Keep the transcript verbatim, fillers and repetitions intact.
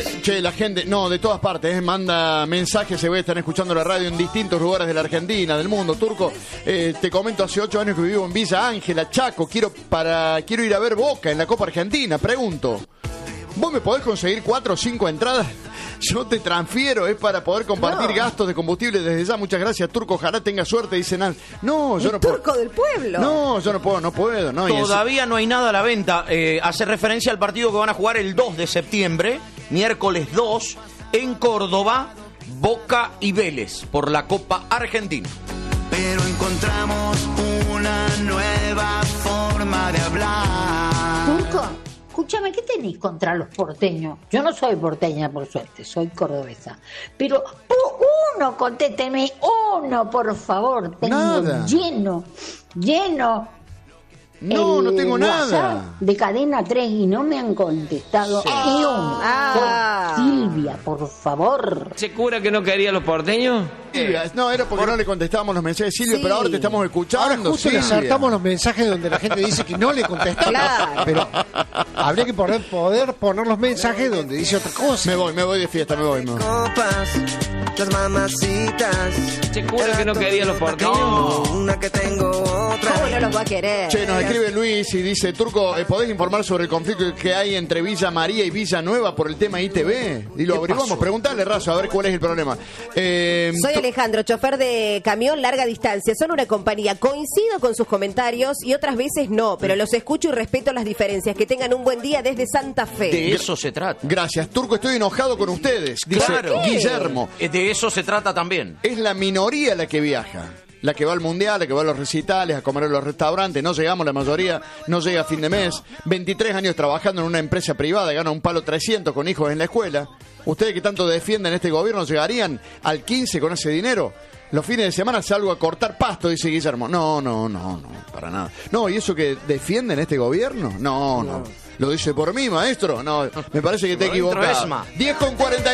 Che, la gente, no, de todas partes, eh, manda mensajes, se ve, están escuchando la radio en distintos lugares de la Argentina, del mundo. Turco, eh, te comento, hace ocho años que vivo en Villa Ángela, Chaco, quiero para quiero ir a ver Boca en la Copa Argentina, pregunto, ¿vos me podés conseguir cuatro o cinco entradas? Yo te transfiero, es para poder compartir no. gastos de combustible desde ya. Muchas gracias, Turco, ojalá tenga suerte, dice Nan. No, yo el no Turco puedo. del pueblo. No, yo no puedo, no puedo. No, Todavía no hay nada a la venta. Eh, hace referencia al partido que van a jugar el dos de septiembre, miércoles dos, en Córdoba, Boca y Vélez, por la Copa Argentina. Pero encontramos una nueva forma de hablar. Turco, escúchame, ¿qué tenéis contra los porteños? Yo no soy porteña, por suerte, soy cordobesa. Pero uno, contésteme, uno, por favor. Tengo nada. lleno, lleno. No, no tengo nada. De Cadena tres y no me han contestado. Sí. Ni un. Ah. Por Silvia, por favor. ¿Se cura que no quería los porteños? Silvia, no, era porque no le contestábamos los mensajes, Silvia, Sí. pero ahora te estamos escuchando. Ahora justo le Silvia. saltamos los mensajes donde la gente dice que no le contestamos. Claro. Pero habría que poder, poder poner los mensajes donde dice otra cosa. Me voy, me voy de fiesta, me voy. Me voy. Copas, las mamacitas. ¿Se cura que no quería los porteños? No, una que tengo otra. ¿Cómo no los va a querer? Che, nos escribe Luis y dice, Turco, ¿eh, ¿podés informar sobre el conflicto que hay entre Villa María y Villa Nueva por el tema I T V? Y lo averiguamos, preguntale, Razo, a ver cuál es el problema. Eh, Soy Alejandro, chofer de camión larga distancia. Son una compañía. Coincido con sus comentarios y otras veces no, pero los escucho y respeto las diferencias. Que tengan un buen día desde Santa Fe. De eso se trata. Gracias, Turco, estoy enojado con ustedes, dice Claro. Guillermo. Eh, De eso se trata también. Es la minoría la que viaja. La que va al mundial, la que va a los recitales, a comer en los restaurantes. No llegamos la mayoría, no llega a fin de mes. veintitrés años trabajando en una empresa privada, gana un palo trescientos con hijos en la escuela. Ustedes que tanto defienden este gobierno, ¿llegarían al quince con ese dinero? Los fines de semana salgo a cortar pasto, dice Guillermo. No, no, no, no, para nada. No, ¿y eso que defienden este gobierno? No, no. ¿Lo dice por mí, maestro? No, me parece que te Maestro equivocas. Esma. diez con cuarenta